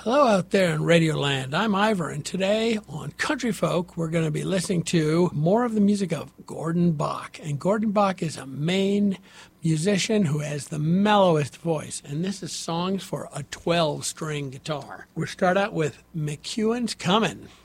Hello out there in Radio Land. I'm Ivor, and today on Country Folk, we're going to be listening to more of the music of Gordon Bach. And Gordon Bach is a Maine musician who has the mellowest voice, and this is songs for a 12-string guitar. We'll start out with McEwen's Comin'.